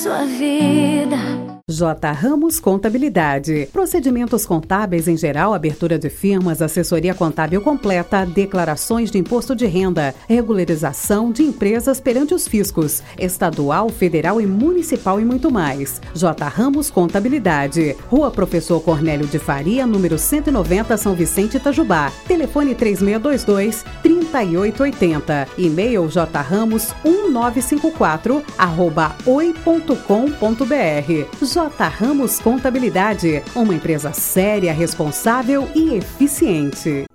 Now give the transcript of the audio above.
Sua vida. J. Ramos Contabilidade. Procedimentos contábeis em geral, abertura de firmas, assessoria contábil completa, declarações de imposto de renda, regularização de empresas perante os fiscos, estadual, federal e municipal e muito mais. J. Ramos Contabilidade. Rua Professor Cornélio de Faria, número 190, São Vicente, Itajubá. Telefone 3622-3880. E-mail jramos1954@oi.com.br. J. Ramos Contabilidade, uma empresa séria, responsável e eficiente.